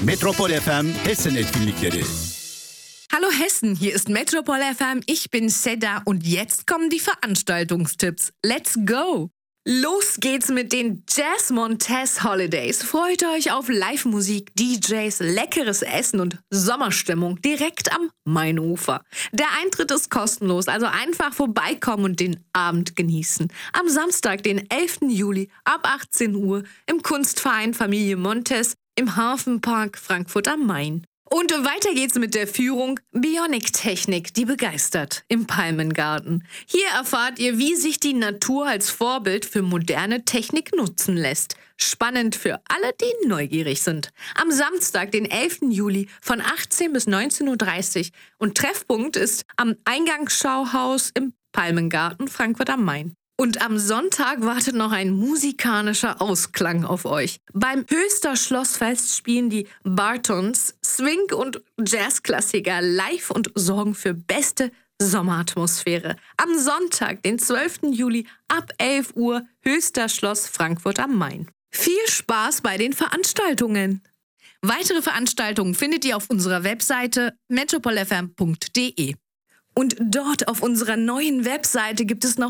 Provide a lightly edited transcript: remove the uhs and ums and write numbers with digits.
Metropol FM Hessen etkinlikleri. Hallo Hessen, hier ist Metropol FM, ich bin Seda und jetzt kommen die Veranstaltungstipps. Let's go! Los geht's mit den Jazz Montez Holidays. Freut euch auf Live-Musik, DJs, leckeres Essen und Sommerstimmung direkt am Mainufer. Der Eintritt ist kostenlos, also einfach vorbeikommen und den Abend genießen. Am Samstag, den 11. Juli ab 18 Uhr im Kunstverein Familie Montez im Hafenpark Frankfurt am Main. Und weiter geht's mit der Führung Bionic-Technik, die begeistert, im Palmengarten. Hier erfahrt ihr, wie sich die Natur als Vorbild für moderne Technik nutzen lässt. Spannend für alle, die neugierig sind. Am Samstag, den 11. Juli von 18 bis 19.30 Uhr und Treffpunkt ist am Eingangsschauhaus im Palmengarten Frankfurt am Main. Und am Sonntag wartet noch ein musikalischer Ausklang auf euch. Beim Höchster Schlossfest spielen die Bartons Swing- und Jazzklassiker live und sorgen für beste Sommeratmosphäre. Am Sonntag, den 12. Juli ab 11 Uhr, Höchster Schloss Frankfurt am Main. Viel Spaß bei den Veranstaltungen! Weitere Veranstaltungen findet ihr auf unserer Webseite metropolfm.de. Und dort auf unserer neuen Webseite gibt es noch